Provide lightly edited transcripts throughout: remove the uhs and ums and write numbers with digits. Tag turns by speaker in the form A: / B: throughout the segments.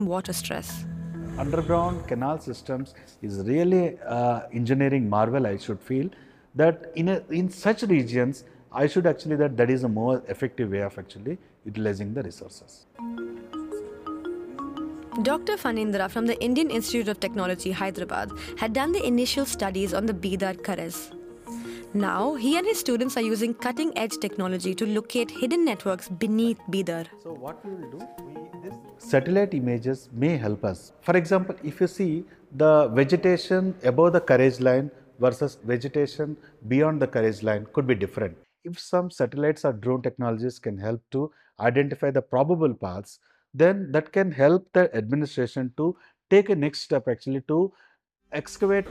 A: water stress.
B: Underground canal systems is really engineering marvel, I should feel, that in such regions, I should actually that is a more effective way of actually utilizing the resources.
A: Dr. Phanindra from the Indian Institute of Technology, Hyderabad, had done the initial studies on the Bidar Kares. Now, he and his students are using cutting-edge technology to locate hidden networks beneath Bidar.
B: So what we will do, satellite images may help us. For example, if you see the vegetation above the carriage line versus vegetation beyond the carriage line could be different. If some satellites or drone technologies can help to identify the probable paths, then that can help the administration to take a next step actually to excavate.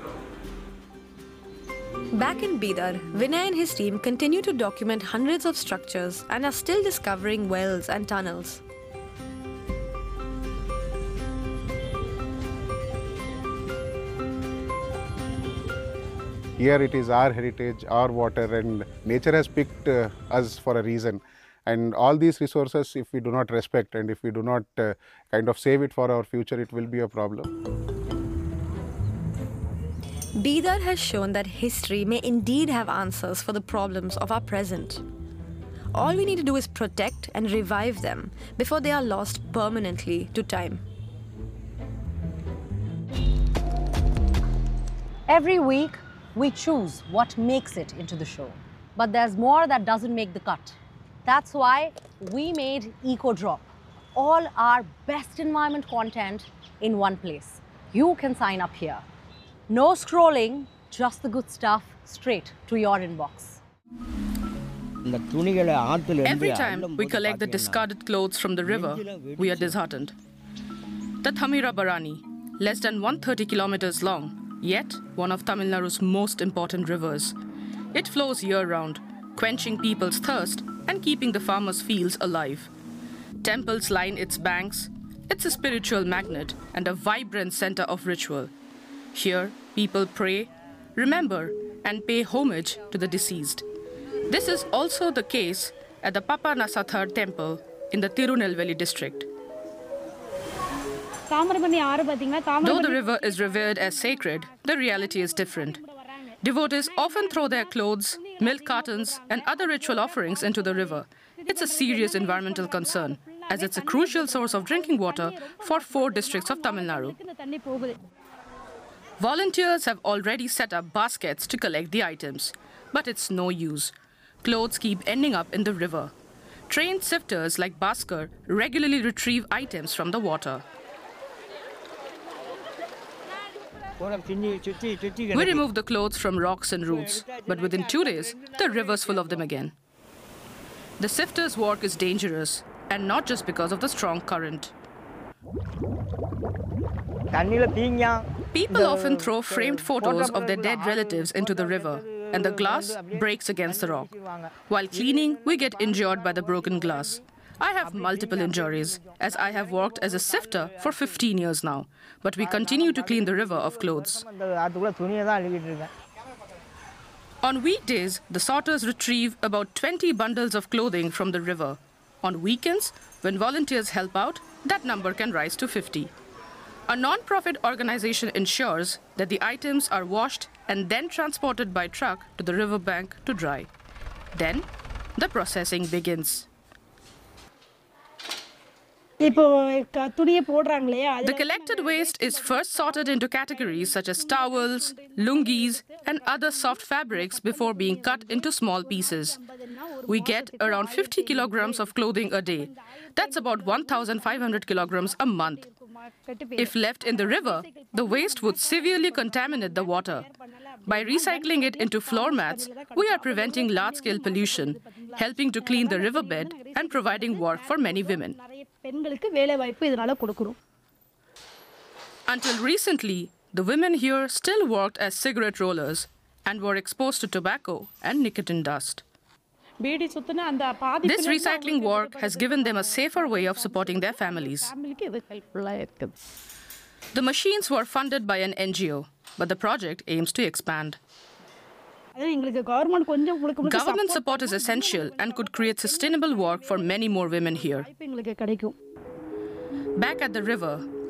A: Back in Bidar, Vinay and his team continue to document hundreds of structures and are still discovering wells and tunnels.
C: Here it is our heritage, our water, and nature has picked us for a reason. And all these resources, if we do not respect and if we do not kind of save it for our future, it will be a problem.
A: Bidar has shown that history may indeed have answers for the problems of our present. All we need to do is protect and revive them before they are lost permanently to time.
D: Every week, we choose what makes it into the show. But there's more that doesn't make the cut. That's why we made EcoDrop, all our best environment content in one place. You can sign up here. No scrolling, just the good stuff straight to your inbox.
E: Every time we collect the discarded clothes from the river, we are disheartened. The Thamira Barani, less than 130 kilometers long, yet one of Tamil Nadu's most important rivers. It flows year-round, quenching people's thirst and keeping the farmers' fields alive. Temples line its banks. It's a spiritual magnet and a vibrant center of ritual. Here, people pray, remember, and pay homage to the deceased. This is also the case at the Papanasathar temple in the Tirunelveli district. Though the river is revered as sacred, the reality is different. Devotees often throw their clothes, milk cartons, and other ritual offerings into the river. It's a serious environmental concern, as it's a crucial source of drinking water for 4 districts of Tamil Nadu. Volunteers have already set up baskets to collect the items, but it's no use. Clothes keep ending up in the river. Trained sifters like Bhaskar regularly retrieve items from the water. We remove the clothes from rocks and roots, but within 2 days, the river's full of them again. The sifters' work is dangerous, and not just because of the strong current. People often throw framed photos of their dead relatives into the river, and the glass breaks against the rock. While cleaning, we get injured by the broken glass. I have multiple injuries, as I have worked as a sifter for 15 years now, but we continue to clean the river of clothes. On weekdays, the sorters retrieve about 20 bundles of clothing from the river. On weekends, when volunteers help out, that number can rise to 50. A non-profit organization ensures that the items are washed and then transported by truck to the riverbank to dry. Then, the processing begins. The collected waste is first sorted into categories such as towels, lungis, and other soft fabrics before being cut into small pieces. We get around 50 kilograms of clothing a day. That's about 1,500 kilograms a month. If left in the river, the waste would severely contaminate the water. By recycling it into floor mats, we are preventing large-scale pollution, helping to clean the riverbed and providing work for many women. Until recently, the women here still worked as cigarette rollers and were exposed to tobacco and nicotine dust. This recycling work has given them a safer way of supporting their families. The machines were funded by an NGO, but the project aims to expand. Government support is essential and could create sustainable work for many more women here. Back at the river,